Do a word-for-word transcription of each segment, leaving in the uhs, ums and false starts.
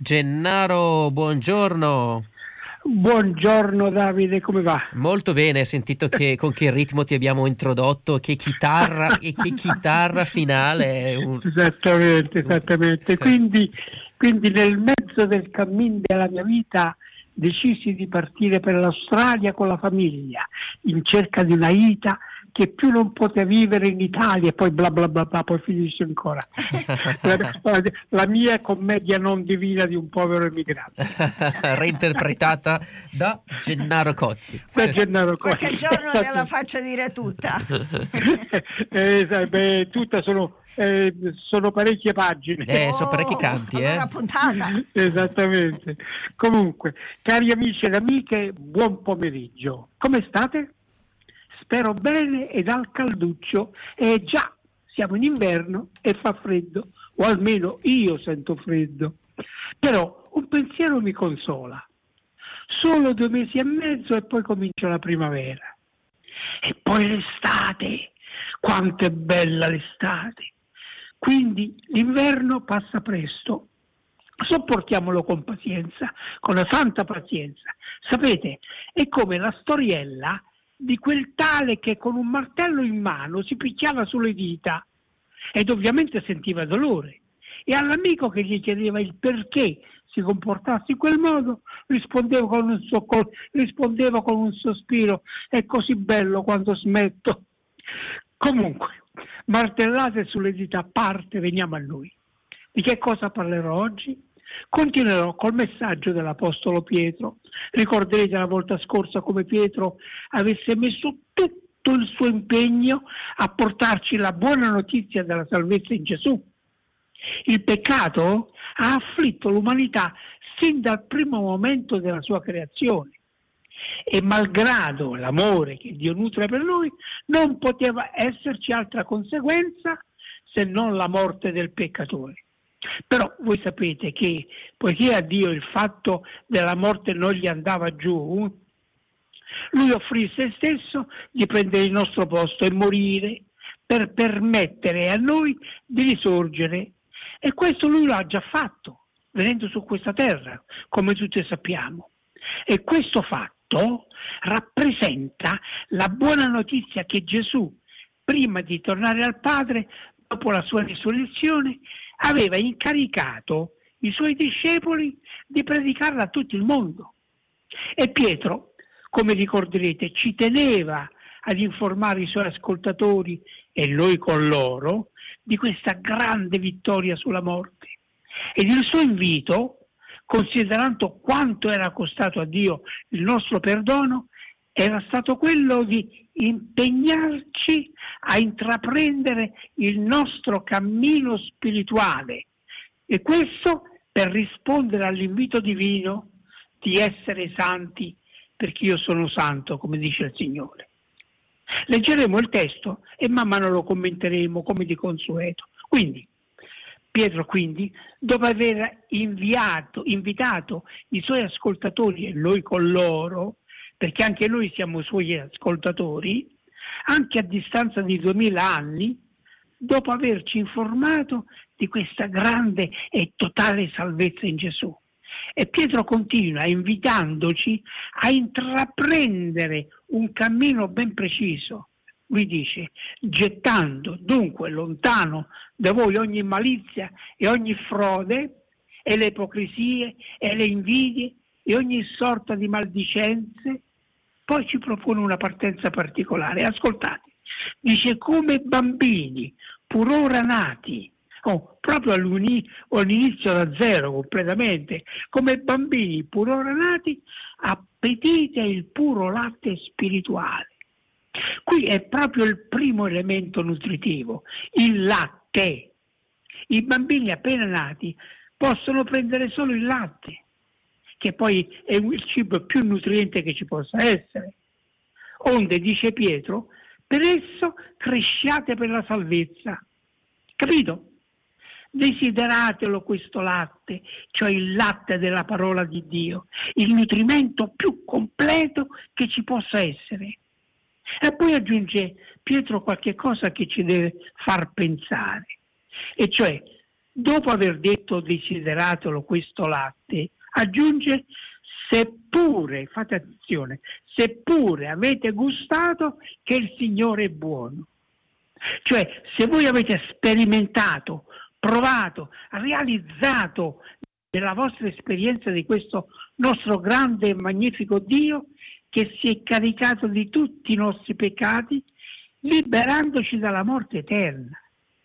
Gennaro, buongiorno. Buongiorno Davide, come va? Molto bene, hai sentito che, con che ritmo ti abbiamo introdotto, che chitarra e che chitarra finale. Un... Esattamente, esattamente. Quindi, quindi nel mezzo del cammin della mia vita decisi di partire per l'Australia con la famiglia, in cerca di una vita che più non poteva vivere in Italia, e poi bla bla bla bla, poi finisce ancora. La, la mia commedia non divina di un povero emigrante. Reinterpretata da Gennaro Cozzi. Da Gennaro Cozzi. Qualche giorno te la faccio dire tutta. eh, beh, tutta sono, eh, sono parecchie pagine. Eh, sono parecchi canti, allora eh. puntata. Esattamente. Comunque, cari amici ed amiche, buon pomeriggio. Come state? Spero bene ed al calduccio. E già, siamo in inverno e fa freddo, o almeno io sento freddo. Però un pensiero mi consola. Solo due mesi e mezzo e poi comincia la primavera. E poi l'estate. Quanto è bella l'estate. Quindi l'inverno passa presto. Sopportiamolo con pazienza, con la santa pazienza. Sapete, è come la storiella di quel tale che con un martello in mano si picchiava sulle dita ed ovviamente sentiva dolore, e all'amico che gli chiedeva il perché si comportasse in quel modo rispondeva con un, soccol- rispondeva con un sospiro: è così bello quando smetto. Comunque, martellate sulle dita a parte, veniamo a noi. Di che cosa parlerò oggi? Continuerò col messaggio dell'Apostolo Pietro. Ricorderete la volta scorsa come Pietro avesse messo tutto il suo impegno a portarci la buona notizia della salvezza in Gesù. Il peccato ha afflitto l'umanità sin dal primo momento della sua creazione e malgrado l'amore che Dio nutre per noi, non poteva esserci altra conseguenza se non la morte del peccatore. Però voi sapete che poiché a Dio il fatto della morte non gli andava giù, lui offrì se stesso di prendere il nostro posto e morire per permettere a noi di risorgere. E questo lui l'ha già fatto, venendo su questa terra, come tutti sappiamo. E questo fatto rappresenta la buona notizia che Gesù, prima di tornare al Padre, dopo la sua risurrezione, aveva incaricato i suoi discepoli di predicarla a tutto il mondo. E Pietro, come ricorderete, ci teneva ad informare i suoi ascoltatori, e noi con loro, di questa grande vittoria sulla morte. Ed il suo invito, considerando quanto era costato a Dio il nostro perdono, era stato quello di impegnarci a intraprendere il nostro cammino spirituale, e questo per rispondere all'invito divino di essere santi perché io sono santo, come dice il Signore. Leggeremo il testo e man mano lo commenteremo come di consueto. Quindi Pietro, quindi, dopo aver inviato, invitato i suoi ascoltatori, e noi con loro, perché anche noi siamo suoi ascoltatori, anche a distanza di duemila anni, dopo averci informato di questa grande e totale salvezza in Gesù. E Pietro continua invitandoci a intraprendere un cammino ben preciso. Lui dice: gettando dunque lontano da voi ogni malizia e ogni frode e le ipocrisie e le invidie e ogni sorta di maldicenze. Poi ci propone una partenza particolare. Ascoltate, dice: come bambini pur ora nati, oh, proprio all'inizio da zero completamente, come bambini pur ora nati, appetite il puro latte spirituale. Qui è proprio il primo elemento nutritivo, il latte. I bambini appena nati possono prendere solo il latte, che poi è il cibo più nutriente che ci possa essere. Onde, dice Pietro, per esso cresciate per la salvezza. Capito? Desideratelo questo latte, cioè il latte della parola di Dio, il nutrimento più completo che ci possa essere. E poi aggiunge Pietro qualche cosa che ci deve far pensare, e cioè dopo aver detto desideratelo questo latte, aggiunge seppure, fate attenzione, seppure avete gustato che il Signore è buono. Cioè, se voi avete sperimentato, provato, realizzato nella vostra esperienza di questo nostro grande e magnifico Dio che si è caricato di tutti i nostri peccati, liberandoci dalla morte eterna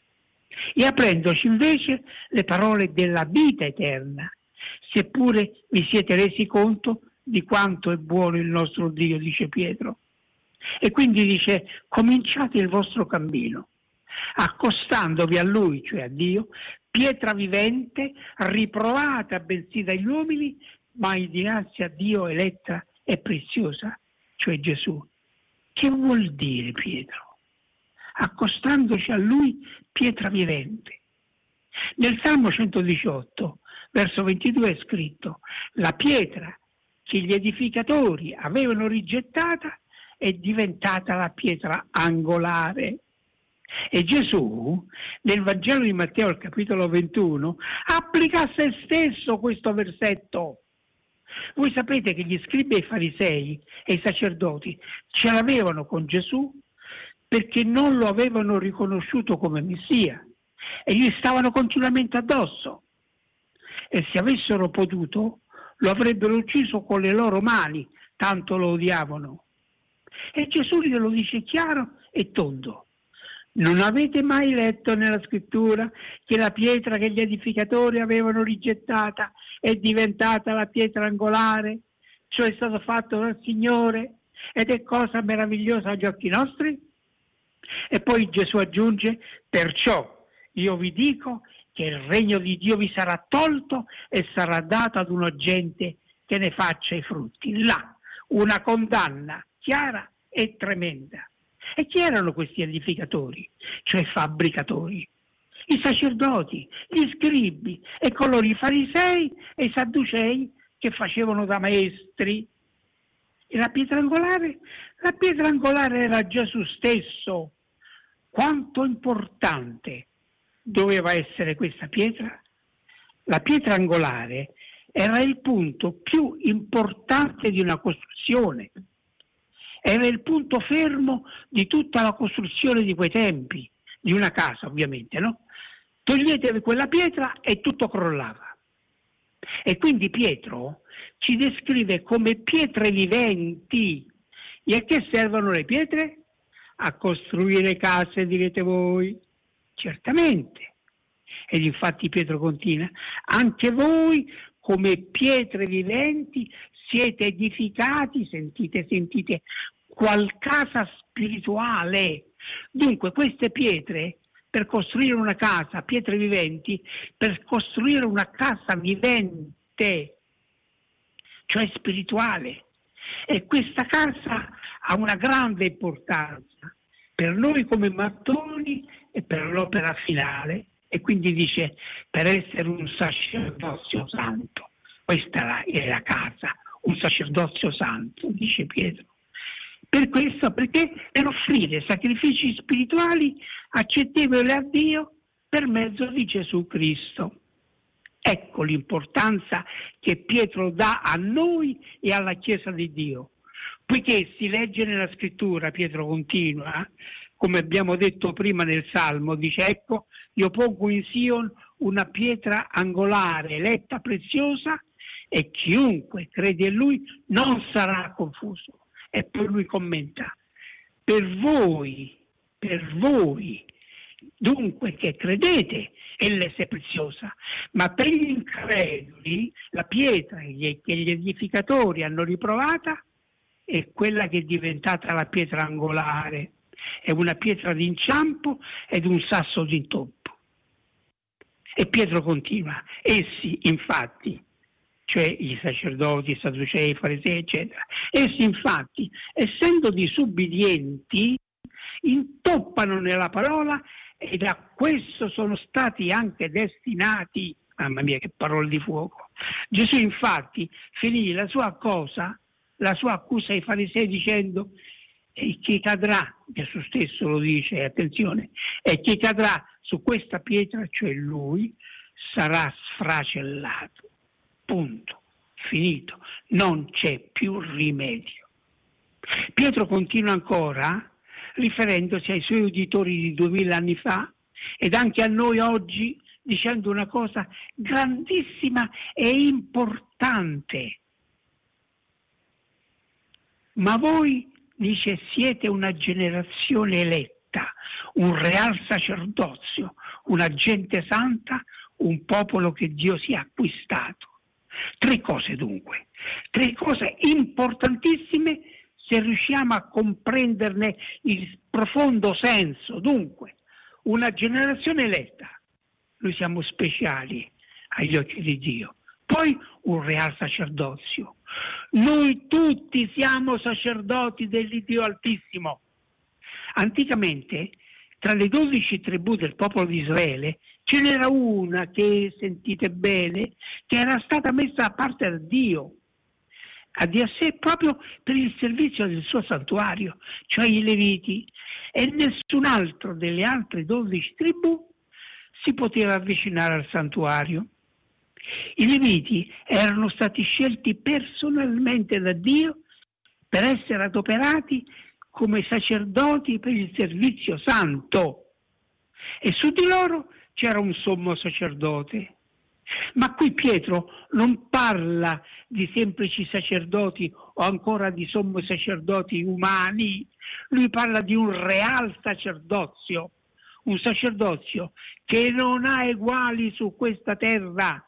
e aprendoci invece le parole della vita eterna, seppure vi siete resi conto di quanto è buono il nostro Dio, dice Pietro. E quindi dice: cominciate il vostro cammino, accostandovi a Lui, cioè a Dio, pietra vivente, riprovata bensì dagli uomini, ma dinanzi a Dio eletta e preziosa, cioè Gesù. Che vuol dire Pietro? Accostandoci a Lui, pietra vivente. Nel Salmo centodiciotto, verso ventidue è scritto: la pietra che gli edificatori avevano rigettata è diventata la pietra angolare. E Gesù, nel Vangelo di Matteo, al capitolo ventuno, applica a se stesso questo versetto. Voi sapete che gli scribi e i farisei e i sacerdoti ce l'avevano con Gesù perché non lo avevano riconosciuto come Messia e gli stavano continuamente addosso. E se avessero potuto, lo avrebbero ucciso con le loro mani, tanto lo odiavano. E Gesù glielo dice chiaro e tondo: non avete mai letto nella scrittura che la pietra che gli edificatori avevano rigettata è diventata la pietra angolare, cioè è stato fatto dal Signore ed è cosa meravigliosa agli occhi nostri? E poi Gesù aggiunge: perciò io vi dico che il regno di Dio vi sarà tolto e sarà dato ad una gente che ne faccia i frutti. Là, una condanna chiara e tremenda. E chi erano questi edificatori, cioè fabbricatori? I sacerdoti, gli scribi e coloro i farisei e i sadducei che facevano da maestri. E la pietra angolare? La pietra angolare era Gesù stesso. Quanto importante doveva essere questa pietra? La pietra angolare era il punto più importante di una costruzione. Era il punto fermo di tutta la costruzione di quei tempi, di una casa ovviamente, no? Toglietevi quella pietra e tutto crollava. E quindi Pietro ci descrive come pietre viventi. E a che servono le pietre? A costruire case, direte voi. Certamente. Ed infatti Pietro continua: anche voi come pietre viventi siete edificati, sentite, sentite, qual casa spirituale. Dunque queste pietre, per costruire una casa, pietre viventi, per costruire una casa vivente, cioè spirituale. E questa casa ha una grande importanza per noi come mattoni e per l'opera finale. E quindi dice: per essere un sacerdozio santo. Questa è la casa, un sacerdozio santo, dice Pietro. Per questo, perché per offrire sacrifici spirituali accettevoli a Dio per mezzo di Gesù Cristo. Ecco l'importanza che Pietro dà a noi e alla Chiesa di Dio. Poiché si legge nella scrittura, Pietro continua, come abbiamo detto prima nel Salmo, dice: ecco, io pongo in Sion una pietra angolare, eletta, preziosa, e chiunque crede in lui non sarà confuso. E poi lui commenta: per voi, per voi, dunque che credete, ella è preziosa, ma per gli increduli la pietra che gli edificatori hanno riprovata è quella che è diventata la pietra angolare, è una pietra d'inciampo ed un sasso d'intoppo. E Pietro continua: essi infatti, cioè i sacerdoti, i sadducei, i farisei, eccetera, essi infatti, essendo disubbidienti, intoppano nella parola e da questo sono stati anche destinati. Mamma mia, che parole di fuoco! Gesù infatti finì la sua accusa, la sua accusa ai farisei dicendo: e chi cadrà, Gesù stesso lo dice, attenzione, e chi cadrà su questa pietra, cioè lui, sarà sfracellato. Punto. Finito. Non c'è più rimedio. Pietro continua ancora, riferendosi ai suoi uditori di duemila anni fa ed anche a noi oggi, dicendo una cosa grandissima e importante. Ma voi, dice, siete una generazione eletta, un real sacerdozio, una gente santa, un popolo che Dio si è acquistato. Tre cose dunque, tre cose importantissime se riusciamo a comprenderne il profondo senso. Dunque, una generazione eletta, noi siamo speciali agli occhi di Dio. Poi un real sacerdozio. Noi tutti siamo sacerdoti dell'Iddio Altissimo. Anticamente, tra le dodici tribù del popolo di Israele, ce n'era una che, sentite bene, che era stata messa a parte da Dio, a di a sé proprio per il servizio del suo santuario, cioè i Leviti, e nessun altro delle altre dodici tribù si poteva avvicinare al santuario. I Leviti erano stati scelti personalmente da Dio per essere adoperati come sacerdoti per il servizio santo, e su di loro c'era un sommo sacerdote. Ma qui Pietro non parla di semplici sacerdoti o ancora di sommi sacerdoti umani, lui parla di un real sacerdozio, un sacerdozio che non ha eguali su questa terra.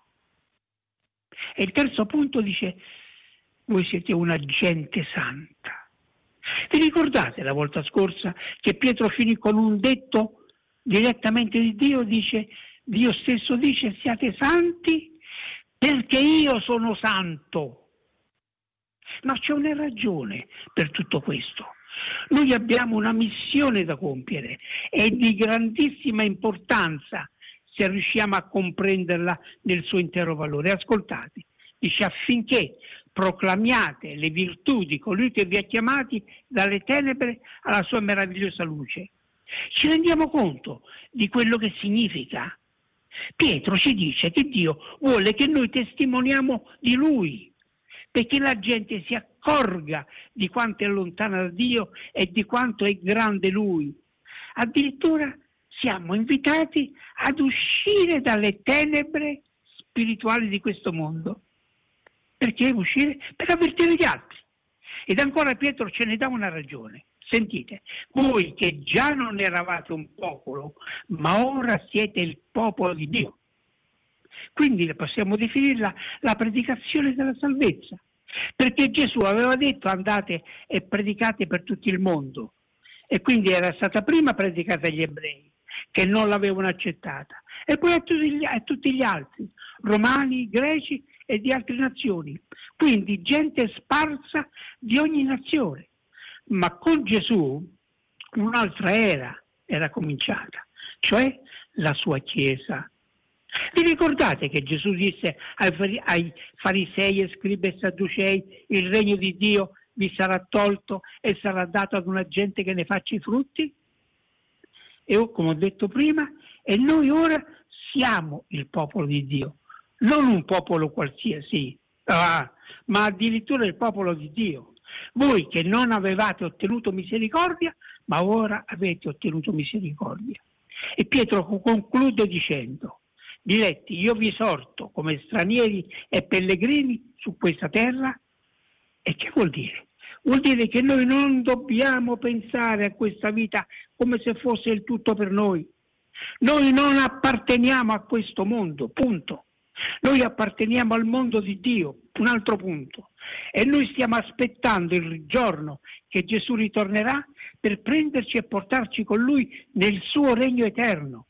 E il terzo punto dice: voi siete una gente santa. Vi ricordate la volta scorsa che Pietro finì con un detto direttamente di Dio? Dice, Dio stesso dice: siate santi perché io sono santo. Ma c'è una ragione per tutto questo. Noi abbiamo una missione da compiere, è di grandissima importanza se riusciamo a comprenderla nel suo intero valore. Ascoltate, dice: affinché proclamiate le virtù di colui che vi ha chiamati dalle tenebre alla sua meravigliosa luce. Ci rendiamo conto di quello che significa? Pietro ci dice che Dio vuole che noi testimoniamo di Lui, perché la gente si accorga di quanto è lontana da Dio e di quanto è grande Lui. Addirittura siamo invitati ad uscire dalle tenebre spirituali di questo mondo. Perché uscire? Per avvertire gli altri. Ed ancora Pietro ce ne dà una ragione. Sentite, voi che già non eravate un popolo, ma ora siete il popolo di Dio. Quindi possiamo definirla la predicazione della salvezza, perché Gesù aveva detto: andate e predicate per tutto il mondo, e quindi era stata prima predicata agli ebrei che non l'avevano accettata, e poi a tutti gli, a tutti gli altri, romani, greci e di altre nazioni, quindi gente sparsa di ogni nazione. Ma con Gesù un'altra era era cominciata, cioè la sua Chiesa. Vi ricordate che Gesù disse ai, ai farisei e scribi e sadducei: il regno di Dio vi sarà tolto e sarà dato ad una gente che ne faccia i frutti? E io, come ho detto prima, e noi ora siamo il popolo di Dio, non un popolo qualsiasi, ah, ma addirittura il popolo di Dio. Voi che non avevate ottenuto misericordia, ma ora avete ottenuto misericordia. E Pietro conclude dicendo: diletti, io vi esorto come stranieri e pellegrini su questa terra. E che vuol dire? Vuol dire che noi non dobbiamo pensare a questa vita come se fosse il tutto per noi. Noi non apparteniamo a questo mondo, punto. Noi apparteniamo al mondo di Dio, un altro punto. E noi stiamo aspettando il giorno che Gesù ritornerà per prenderci e portarci con Lui nel suo regno eterno.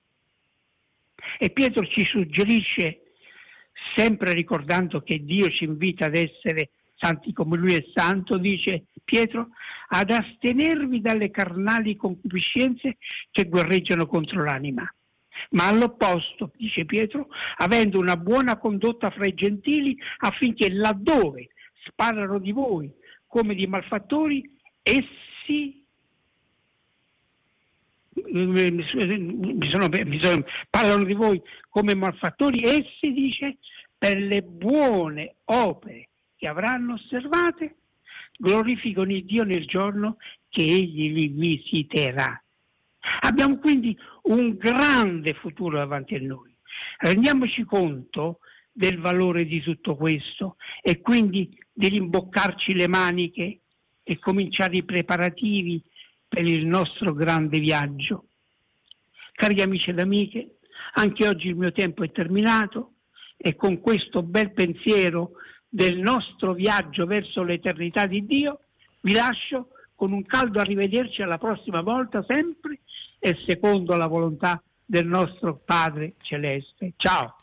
E Pietro ci suggerisce, sempre ricordando che Dio ci invita ad essere santi come Lui è santo, dice Pietro, ad astenervi dalle carnali concupiscenze che guerreggiano contro l'anima. Ma all'opposto, dice Pietro, avendo una buona condotta fra i gentili, affinché laddove sparano di voi come di malfattori, essi mi sono, mi sono, parlano di voi come malfattori, e si dice per le buone opere che avranno osservate glorificano il Dio nel giorno che egli li visiterà. Abbiamo quindi un grande futuro davanti a noi. Rendiamoci conto del valore di tutto questo e quindi di rimboccarci le maniche e cominciare i preparativi per il nostro grande viaggio. Cari amici ed amiche, anche oggi il mio tempo è terminato e con questo bel pensiero del nostro viaggio verso l'eternità di Dio vi lascio con un caldo arrivederci alla prossima volta, sempre e secondo la volontà del nostro Padre Celeste. Ciao!